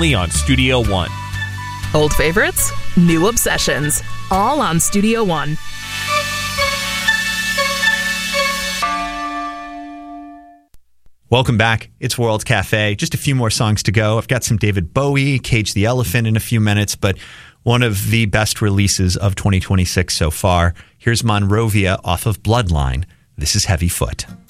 only on Studio One. Old favorites, new obsessions, all on Studio One. Welcome back. It's World Cafe. Just a few more songs to go. I've got some David Bowie, Cage the Elephant in a few minutes, but one of the best releases of 2026 so far. Here's Monrovia off of Bloodline. This is Heavy Foot.